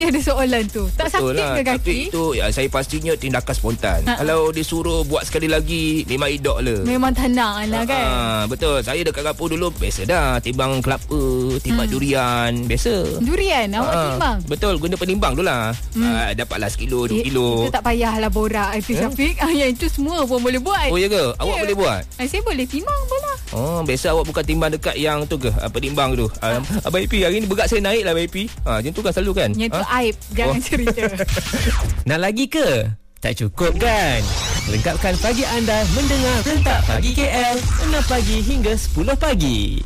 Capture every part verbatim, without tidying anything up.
Ada soalan tu. Tak Betul sakit lah. ke kaki? Tapi itu ya, saya pastinya tindakan spontan. Ha. Kalau disuruh buat sekali lagi, memang idok lah. Memang tenang lah kan. Ha, betul. Saya dekat kapur dulu biasa dah. Timbang kelapa, timbang hmm. durian. Biasa. Durian awak Ha, timbang? Betul. Guna penimbang tu lah. Hmm. Ha, dapatlah sekilo, dua kilo. Itu tak payahlah borak Aifil Ya? Syafiq. Ah, yang itu semua pun boleh buat. Oh ya ke? Awak Ya. boleh buat? Ah, saya boleh timbang pun lah. Oh, biasa awak bukan timbang dekat yang tu ke? Apa timbang tu? Ha. Um, Abang Ipi, hari ni berat saya naik lah Abang Ipi. Ha, macam tu kan selalu kan? Yang tu Ha? aib. Jangan Oh. cerita. Nak lagi ke? Tak cukup kan? Lengkapkan pagi anda mendengar Rentak Pagi K L enam pagi hingga sepuluh pagi.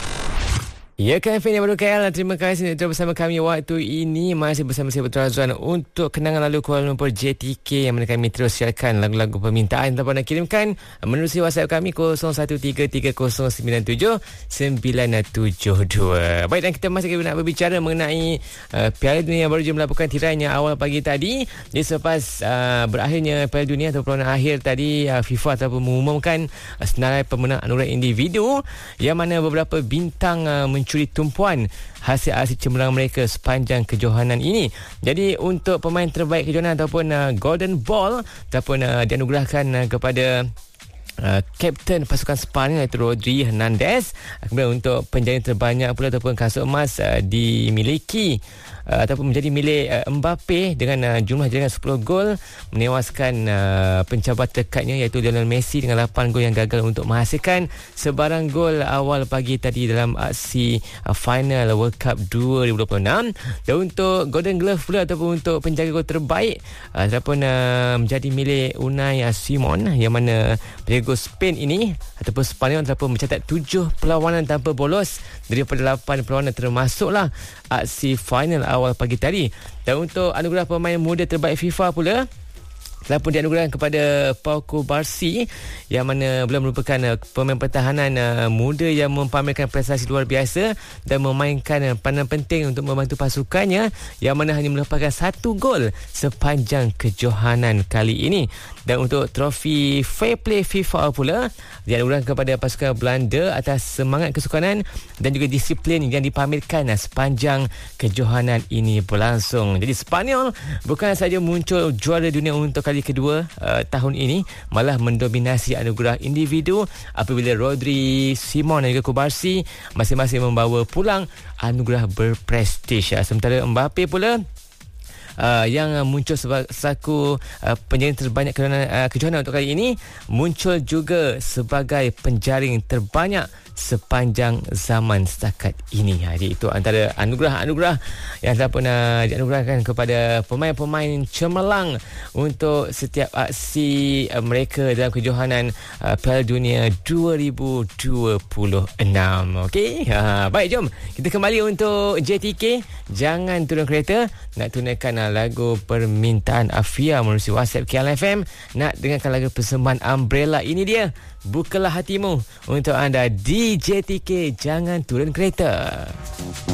Ya kan, F M yang baru K L. Terima kasih untuk bersama kami waktu ini. Masih bersama saya Putra Azwan untuk kenangan lalu Kuala Lumpur J T K, yang mana kami terus siarkan lagu-lagu permintaan ataupun nak kirimkan menerusi WhatsApp kami kosong satu tiga tiga kosong sembilan tujuh sembilan tujuh dua. Baik, dan kita masih nak berbicara mengenai uh, Piala Dunia yang baru je melakukan tirainya awal pagi tadi. Jadi selepas uh, berakhirnya Piala Dunia atau perlawanan akhir tadi, uh, FIFA ataupun mengumumkan uh, senarai pemenang anugerah individu, yang mana beberapa bintang uh, mencuri tumpuan hasil-hasil cemerlang mereka sepanjang kejohanan ini. Jadi untuk pemain terbaik kejohanan ataupun uh, Golden Ball ataupun uh, dianugerahkan uh, kepada Uh, Kapten pasukan Sepanyol iaitu Rodri Hernandez. Kemudian untuk penjaring terbanyak pula ataupun kasut emas uh, dimiliki uh, ataupun menjadi milik uh, Mbappe dengan uh, jumlah jaringan sepuluh gol, menewaskan uh, pencabar terkatnya iaitu Lionel Messi dengan lapan gol yang gagal untuk menghasilkan sebarang gol awal pagi tadi dalam aksi uh, final World Cup dua ribu dua puluh enam. Dan untuk Golden Glove pula ataupun untuk penjaga gol terbaik uh, ataupun uh, menjadi milik Unai Simon, yang mana penjaga gol Spain ini ataupun Sepanyol ataupun mencatat tujuh perlawanan tanpa bolos daripada lapan perlawanan, termasuklah aksi final awal pagi tadi. Dan untuk anugerah pemain muda terbaik FIFA pula telah pun dianugerahkan kepada Pau Kubarsi, yang mana beliau merupakan uh, pemain pertahanan uh, muda yang mempamerkan prestasi luar biasa dan memainkan uh, peranan penting untuk membantu pasukannya, yang mana hanya melepaskan satu gol sepanjang kejohanan kali ini. Dan untuk trofi Fair Play FIFA pula dianugerahkan kepada pasukan Belanda atas semangat kesukanan dan juga disiplin yang dipamerkan uh, sepanjang kejohanan ini berlangsung. Jadi Sepanyol bukan sahaja muncul juara dunia untuk kali kedua uh, tahun ini, malah mendominasi anugerah individu apabila Rodri, Simon dan juga Kubarsi masing-masing membawa pulang anugerah berprestij. Sementara Mbappe pula Uh, yang uh, muncul sebagai selaku uh, penjaring terbanyak kejohanan, uh, kejohanan untuk kali ini, muncul juga sebagai penjaring terbanyak sepanjang zaman setakat ini. Jadi itu antara anugerah-anugerah yang telah pernah dianugerahkan kepada pemain-pemain cemerlang untuk setiap aksi uh, mereka dalam kejohanan uh, Piala Dunia dua ribu dua puluh enam. Okey, ha, baik, jom kita kembali untuk J T K. Jangan turun kereta, nak tunaikan uh, lagu permintaan Afia melalui WhatsApp K L F M. Nak dengarkan lagu persembahan Umbrella, ini dia Bukalah Hatimu untuk anda di J T K. Jangan turun kereta.